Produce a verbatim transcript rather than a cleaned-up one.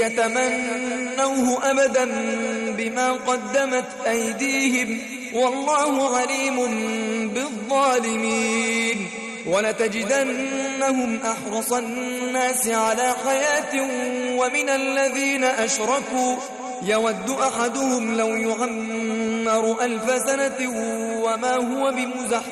يتمنوه أبدا بما قدمت أيديهم والله عليم بالظالمين. ولتجدنهم أحرص الناس على حياة ومن الذين أشركوا يود أحدهم لو يعمر ألف سنة وما هو بمزحزحه